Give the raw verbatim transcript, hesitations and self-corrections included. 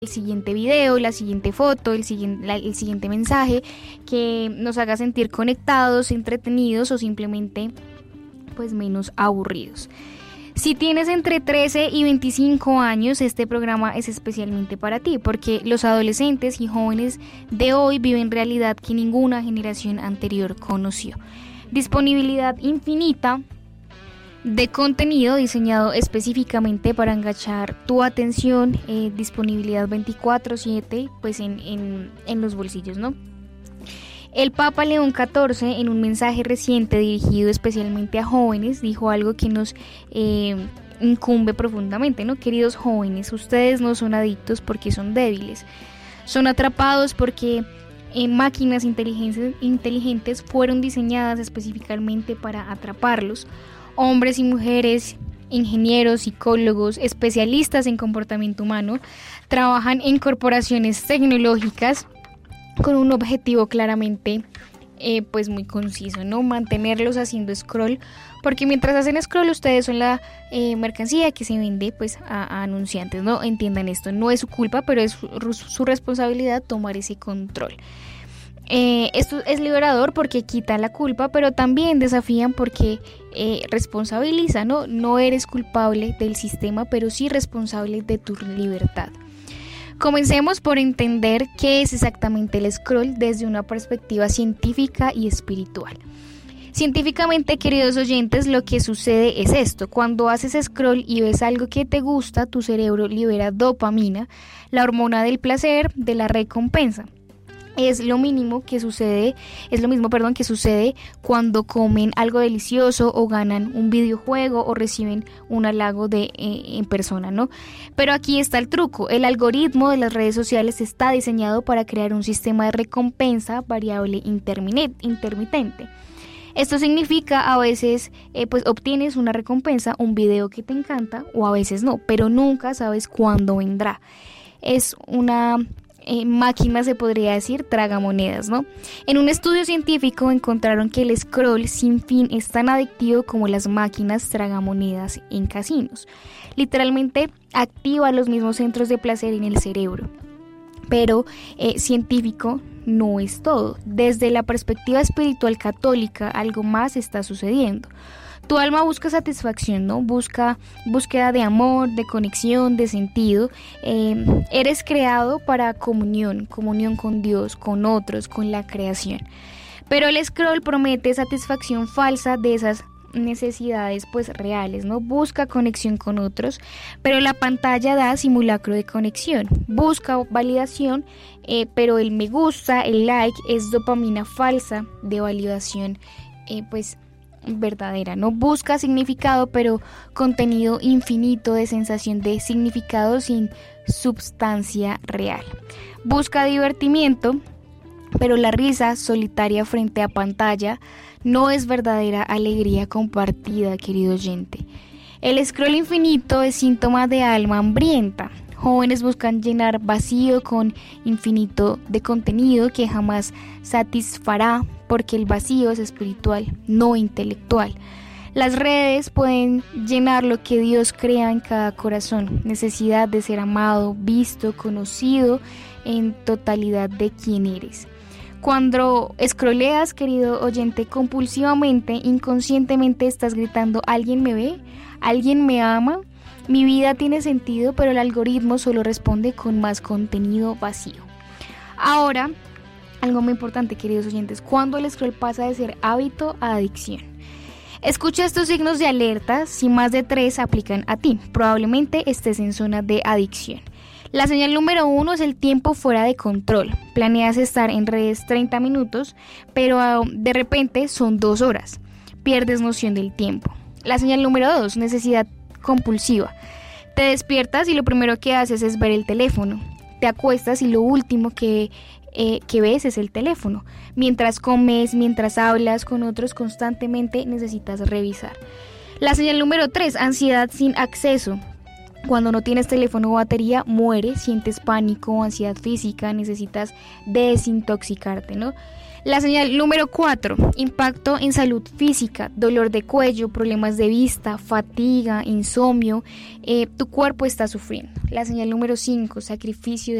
el siguiente video, la siguiente foto, el siguiente, la, el siguiente mensaje que nos haga sentir conectados, entretenidos o simplemente pues menos aburridos. Si tienes entre trece y veinticinco años, este programa es especialmente para ti, porque los adolescentes y jóvenes de hoy viven realidad que ninguna generación anterior conoció. Disponibilidad infinita de contenido diseñado específicamente para enganchar tu atención, eh, disponibilidad veinticuatro siete pues en, en, en los bolsillos, ¿no? El Papa León catorce, en un mensaje reciente dirigido especialmente a jóvenes, dijo algo que nos eh, incumbe profundamente, ¿no? Queridos jóvenes, ustedes no son adictos porque son débiles, son atrapados porque eh, máquinas inteligentes, inteligentes fueron diseñadas específicamente para atraparlos. Hombres y mujeres, ingenieros, psicólogos, especialistas en comportamiento humano, trabajan en corporaciones tecnológicas con un objetivo claramente eh, pues muy conciso, ¿no? Mantenerlos haciendo scroll, porque mientras hacen scroll ustedes son la eh, mercancía que se vende pues a, a anunciantes, ¿no? Entiendan esto, no es su culpa, pero es su, su responsabilidad tomar ese control. Eh, esto es liberador porque quita la culpa, pero también desafían porque eh, responsabiliza, ¿no? No eres culpable del sistema, pero sí responsable de tu libertad. Comencemos por entender qué es exactamente el scroll desde una perspectiva científica y espiritual. Científicamente, queridos oyentes, lo que sucede es esto: cuando haces scroll y ves algo que te gusta, tu cerebro libera dopamina, la hormona del placer, de la recompensa. Es lo mínimo que sucede, es lo mismo, perdón, que sucede cuando comen algo delicioso o ganan un videojuego o reciben un halago de eh, en persona, ¿no? Pero aquí está el truco: el algoritmo de las redes sociales está diseñado para crear un sistema de recompensa variable intermitente. Esto significa a veces eh, pues obtienes una recompensa, un video que te encanta, o a veces no, pero nunca sabes cuándo vendrá. Es una Eh, máquina, se podría decir, tragamonedas, ¿no? En un estudio científico encontraron que el scroll sin fin es tan adictivo como las máquinas tragamonedas en casinos. Literalmente activa los mismos centros de placer en el cerebro. Pero eh, científico no es todo. Desde la perspectiva espiritual católica, algo más está sucediendo. Tu alma busca satisfacción, ¿no? Busca búsqueda de amor, de conexión, de sentido. Eh, eres creado para comunión, comunión con Dios, con otros, con la creación. Pero el scroll promete satisfacción falsa de esas necesidades pues reales, ¿no? Busca conexión con otros, pero la pantalla da simulacro de conexión. Busca validación, eh, pero el me gusta, el like, es dopamina falsa de validación, eh, pues verdadera, ¿no? Busca significado, pero contenido infinito de sensación de significado sin substancia real. Busca divertimiento, pero la risa solitaria frente a pantalla no es verdadera alegría compartida, querido oyente. El scroll infinito es síntoma de alma hambrienta. Jóvenes buscan llenar vacío con infinito de contenido que jamás satisfará, porque el vacío es espiritual, no intelectual. Las redes pueden llenar lo que Dios crea en cada corazón: necesidad de ser amado, visto, conocido en totalidad de quién eres. Cuando scrolleas, querido oyente, compulsivamente, inconscientemente estás gritando: ¿alguien me ve? ¿Alguien me ama? Mi vida tiene sentido, pero el algoritmo solo responde con más contenido vacío. Ahora, algo muy importante, queridos oyentes: cuando el scroll pasa de ser hábito a adicción. Escucha estos signos de alerta. Si más de tres aplican a ti, probablemente estés en zona de adicción. La señal número uno es el tiempo fuera de control. Planeas estar en redes treinta minutos, pero uh, de repente son dos horas. Pierdes noción del tiempo. La señal número dos, necesidad compulsiva. Te despiertas y lo primero que haces es ver el teléfono. Te acuestas y lo último que, eh, que ves es el teléfono. Mientras comes, mientras hablas con otros, constantemente necesitas revisar. La señal número tres, ansiedad sin acceso. Cuando no tienes teléfono o batería, muere, sientes pánico, ansiedad física, necesitas desintoxicarte, ¿no? La señal número cuatro, impacto en salud física, dolor de cuello, problemas de vista, fatiga, insomnio, eh, tu cuerpo está sufriendo. La señal número cinco, sacrificio de